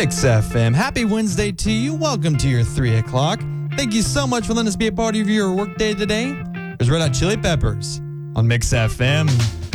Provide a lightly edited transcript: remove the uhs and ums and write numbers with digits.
Mix FM. Happy Wednesday to you. Welcome to your 3 o'clock. Thank you so much for letting us be a part of your workday today. There's Red Hot Chili Peppers on Mix FM.